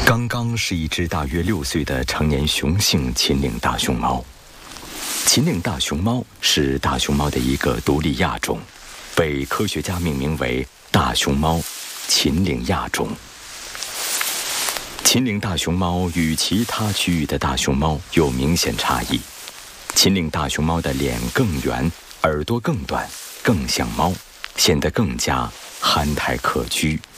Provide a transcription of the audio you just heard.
刚刚是一只大约6岁的成年雄性秦岭大熊猫。秦岭大熊猫是大熊猫的一个独立亚种，被科学家命名为大熊猫秦岭亚种。秦岭大熊猫与其他区域的大熊猫有明显差异。秦岭大熊猫的脸更圆，耳朵更短，更像猫，显得更加憨态可掬。